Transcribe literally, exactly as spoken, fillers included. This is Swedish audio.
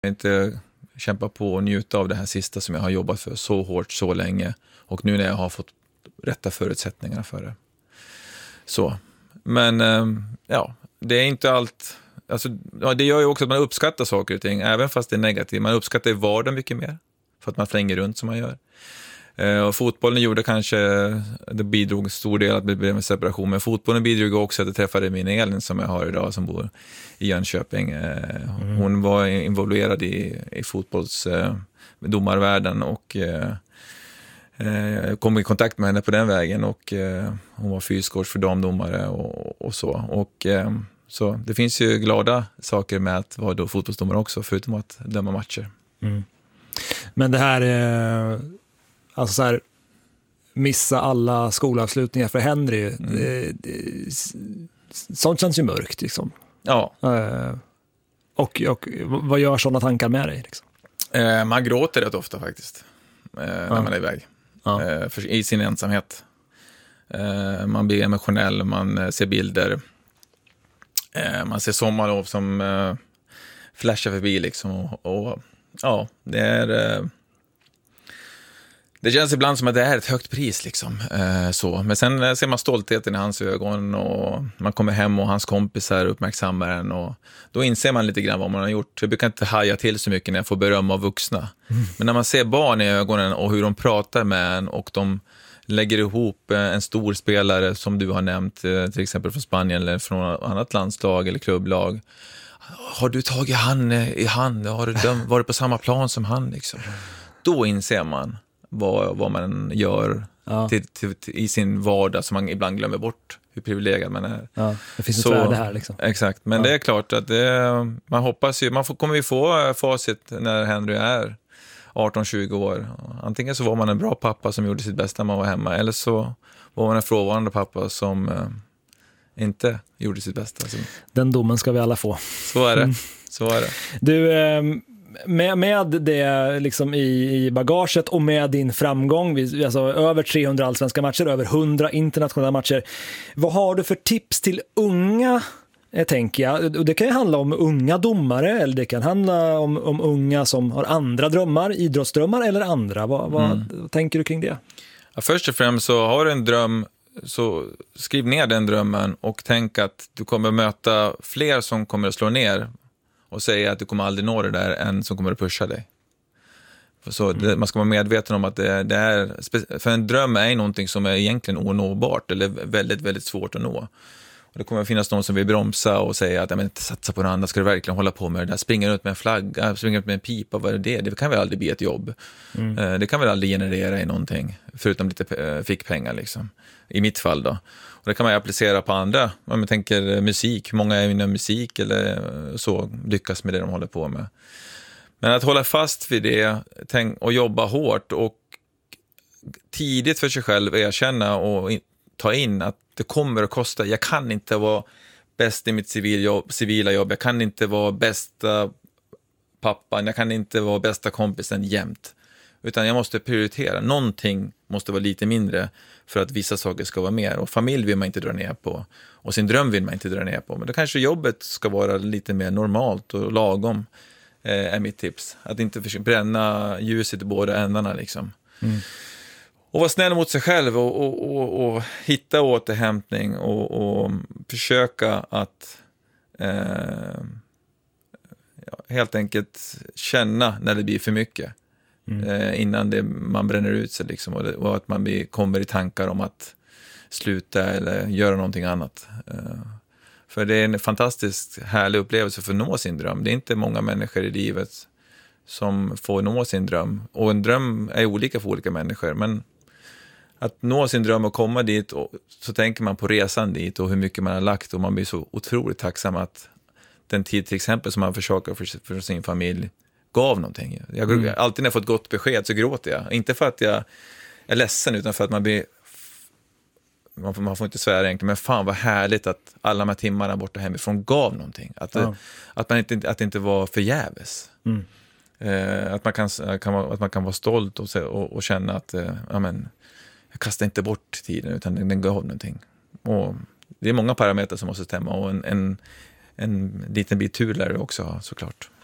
tänkte kämpa på och njuta av det här sista som jag har jobbat för så hårt så länge. Och nu när jag har fått rätta förutsättningarna för det. Så. Men ja, det är inte allt. Alltså, ja, det gör ju också att man uppskattar saker och ting, även fast det är negativt. Man uppskattar ju vardagen mycket mer, för att man flänger runt som man gör. Eh, och fotbollen gjorde kanske, det bidrog stor del att det blev en separation, men fotbollen bidrog också att jag träffade min Elin som jag har idag, som bor i Jönköping. Eh, mm. Hon var involverad i, i fotbolls eh, domarvärlden, och eh, jag kom i kontakt med henne på den vägen, och eh, hon var fyskårs för damdomare och, och så. Och eh, så det finns ju glada saker med att vara då fotbollsdomare också, förutom att döma matcher. Mm. Men det här, eh, alltså så här, missa alla skolavslutningar för Henry, mm. det, det, sånt känns ju mörkt liksom. Ja. Eh, och, och vad gör sådana tankar med dig liksom? Eh, man gråter rätt ofta faktiskt, eh, när ja. man är iväg. Ja. Eh, för, i sin ensamhet. Eh, man blir emotionell, man eh, ser bilder. Eh, man ser sommarlov som eh, flashar förbi liksom, och, och ja, det är eh, det känns ibland som att det är ett högt pris liksom, eh, så. Men sen eh, ser man stoltheten i hans ögon, och man kommer hem och hans kompisar uppmärksammar en, och då inser man lite grann vad man har gjort. Jag brukar inte haja till så mycket när jag får beröm av vuxna. Mm. Men när man ser barn i ögonen och hur de pratar med en, och de lägger ihop en stor spelare som du har nämnt, till exempel från Spanien eller från något annat landslag eller klubblag. Har du tagit han i hand? Har du döm- varit på samma plan som han liksom? Då inser man vad, vad man gör ja. till, till, till, i sin vardag, som man ibland glömmer bort hur privilegierad man är. Ja, det finns ett värde här liksom. Exakt, men ja. det är klart att det, man hoppas ju, man får, kommer ju få facit när Henry är arton tjugo år. Antingen så var man en bra pappa som gjorde sitt bästa när man var hemma, eller så var man en frånvarande pappa som eh, inte gjorde sitt bästa. Så. Den domen ska vi alla få. Så är det. Mm. Så är det. Du, eh, med, med det liksom i, i bagaget och med din framgång, alltså över trehundra allsvenska matcher, över hundra internationella matcher, vad har du för tips till unga, jag tänker jag? Och det kan ju handla om unga domare, eller det kan handla om, om unga som har andra drömmar, idrottsdrömmar eller andra. Vad, vad, mm. vad tänker du kring det? Ja, först och främst så har du en dröm, så skriv ner den drömmen och tänk att du kommer möta fler som kommer att slå ner och säga att du kommer aldrig nå det där, än som kommer att pusha dig. Så det, man ska vara medveten om att det, det är, för en dröm är någonting som är egentligen onåbart eller väldigt, väldigt svårt att nå. Och det kommer att finnas någon som vill bromsa och säga att ja, men, satsa på det andra, ska du verkligen hålla på med det där, springa ut med en flagga, springa ut med en pipa, vad är det? Det kan väl aldrig bli ett jobb. Mm. Det kan väl aldrig generera i någonting, förutom lite fickpengar liksom. I mitt fall då. Och det kan man ju applicera på andra. Om man tänker musik, många är inom musik eller så lyckas med det de håller på med. Men att hålla fast vid det, tänk, och jobba hårt och tidigt för sig själv erkänna och ta in att det kommer att kosta. Jag kan inte vara bäst i mitt civil jobb, civila jobb. Jag kan inte vara bästa pappan. Jag kan inte vara bästa kompisen jämt. Utan jag måste prioritera. Någonting måste vara lite mindre för att vissa saker ska vara mer. Och familj vill man inte dra ner på. Och sin dröm vill man inte dra ner på. Men då kanske jobbet ska vara lite mer normalt och lagom, eh, är mitt tips. Att inte försöka bränna ljuset i båda ändarna liksom. Mm. Och vara snäll mot sig själv och, och, och, och hitta återhämtning och, och försöka att eh, ja, helt enkelt känna när det blir för mycket. Mm. Eh, innan det, man bränner ut sig liksom, och, det, och att man blir, kommer i tankar om att sluta eller göra någonting annat. Eh, för det är en fantastiskt härlig upplevelse för att nå sin dröm. Det är inte många människor i livet som får nå sin dröm. Och en dröm är olika för olika människor, men att nå sin dröm och komma dit, och så tänker man på resan dit och hur mycket man har lagt, och man blir så otroligt tacksam att den tid till exempel som man försöker för, för sin familj gav någonting. Jag, mm. Alltid när jag fått gott besked så gråter jag. Inte för att jag är ledsen, utan för att man blir, man får, man får inte svära egentligen, men fan vad härligt att alla de här timmarna borta hemifrån gav någonting. Att, ja. att, man inte, att det inte var förgäves. Mm. Eh, att, man kan, kan, att man kan vara stolt och, och, och känna att eh, ja, men, jag kastar inte bort tiden, utan den, den gav någonting. Och det är många parametrar som måste stämma, och en, en, en liten bit tur lär det också ha, såklart.